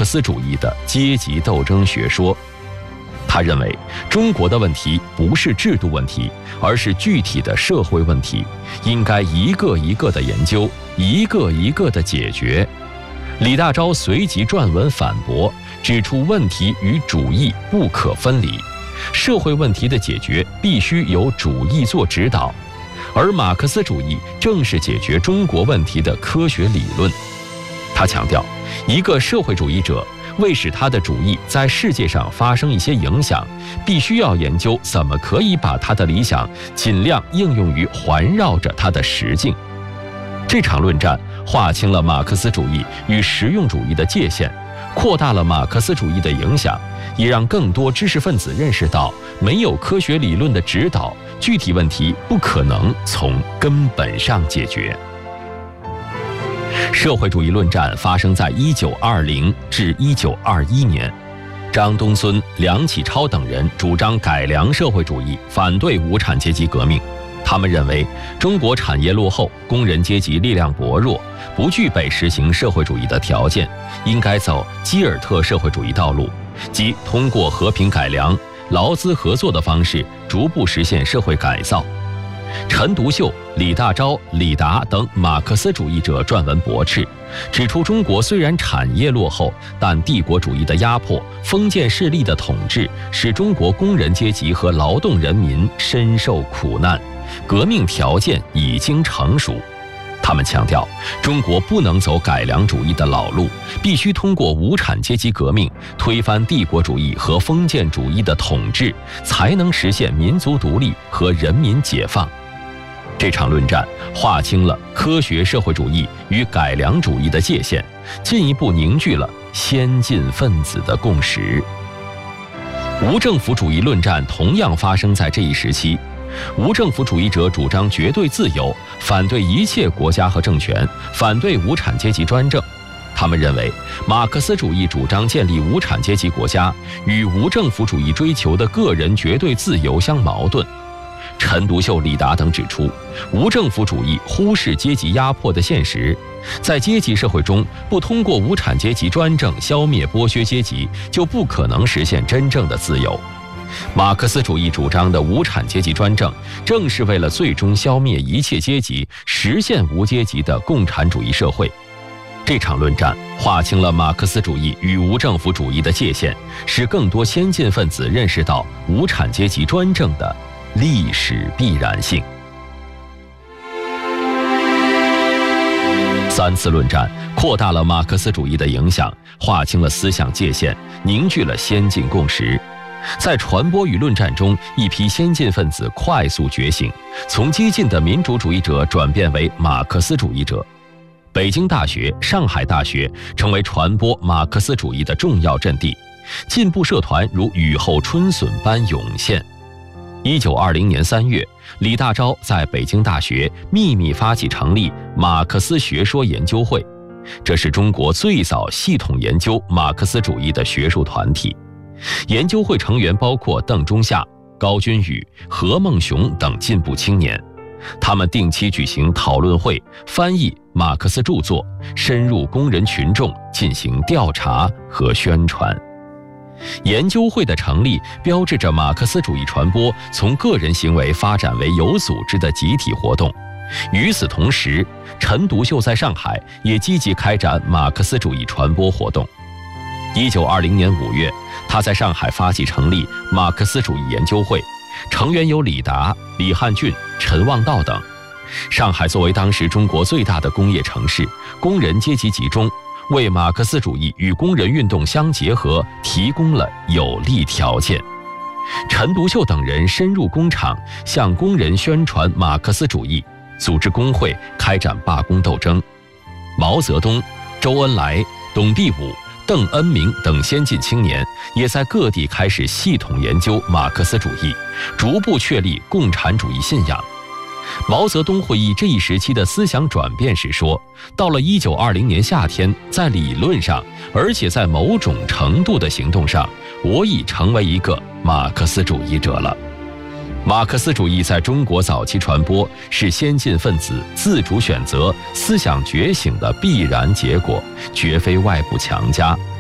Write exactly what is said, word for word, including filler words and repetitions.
克思主义的阶级斗争学说。他认为，中国的问题不是制度问题，而是具体的社会问题，应该一个一个的研究，一个一个的解决。李大钊随即撰文反驳，指出问题与主义不可分离，社会问题的解决必须由主义做指导，而马克思主义正是解决中国问题的科学理论。他强调，一个社会主义者为使他的主义在世界上发生一些影响，必须要研究怎么可以把他的理想尽量应用于环绕着他的实境。这场论战划清了马克思主义与实用主义的界限，扩大了马克思主义的影响，也让更多知识分子认识到，没有科学理论的指导，具体问题不可能从根本上解决。社会主义论战发生在一九二零至一九二一年，张东荪、梁启超等人主张改良社会主义，反对无产阶级革命。他们认为，中国产业落后，工人阶级力量薄弱，不具备实行社会主义的条件，应该走基尔特社会主义道路，即通过和平改良、劳资合作的方式，逐步实现社会改造。陈独秀、李大钊、李达等马克思主义者撰文驳斥，指出中国虽然产业落后，但帝国主义的压迫、封建势力的统治，使中国工人阶级和劳动人民深受苦难，革命条件已经成熟。他们强调，中国不能走改良主义的老路，必须通过无产阶级革命推翻帝国主义和封建主义的统治，才能实现民族独立和人民解放。这场论战划清了科学社会主义与改良主义的界限，进一步凝聚了先进分子的共识。无政府主义论战同样发生在这一时期。无政府主义者主张绝对自由，反对一切国家和政权，反对无产阶级专政。他们认为，马克思主义主张建立无产阶级国家，与无政府主义追求的个人绝对自由相矛盾。陈独秀、李达等指出，无政府主义忽视阶级压迫的现实，在阶级社会中，不通过无产阶级专政消灭剥削阶级，就不可能实现真正的自由。马克思主义主张的无产阶级专政，正是为了最终消灭一切阶级，实现无阶级的共产主义社会。这场论战划清了马克思主义与无政府主义的界限，使更多先进分子认识到无产阶级专政的历史必然性。三次论战扩大了马克思主义的影响，划清了思想界限，凝聚了先进共识。在传播与论战中，一批先进分子快速觉醒，从激进的民主主义者转变为马克思主义者。北京大学、上海大学成为传播马克思主义的重要阵地，进步社团如雨后春笋般涌现。一九二零年三月，李大钊在北京大学秘密发起成立马克思学说研究会，这是中国最早系统研究马克思主义的学术团体。研究会成员包括邓中夏、高君宇、何孟雄等进步青年，他们定期举行讨论会，翻译马克思著作，深入工人群众进行调查和宣传。研究会的成立标志着马克思主义传播从个人行为发展为有组织的集体活动。与此同时，陈独秀在上海也积极开展马克思主义传播活动。一九二零年五月，他在上海发起成立马克思主义研究会，成员有李达、李汉俊、陈望道等。上海作为当时中国最大的工业城市，工人阶级集中，为马克思主义与工人运动相结合提供了有利条件。陈独秀等人深入工厂，向工人宣传马克思主义，组织工会，开展罢工斗争。毛泽东、周恩来、董必武、邓恩铭等先进青年也在各地开始系统研究马克思主义，逐步确立共产主义信仰。毛泽东会议这一时期的思想转变时说，到了一九二零年夏天，在理论上，而且在某种程度的行动上，我已成为一个马克思主义者了。马克思主义在中国早期传播，是先进分子自主选择、思想觉醒的必然结果，绝非外部强加。